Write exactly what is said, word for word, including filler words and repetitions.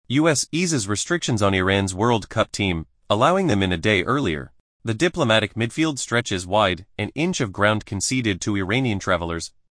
U S eases restrictions on Iran's World Cup team, allowing them in a day earlier. The diplomatic midfield stretches wide, an inch of ground conceded to Iranian travelers,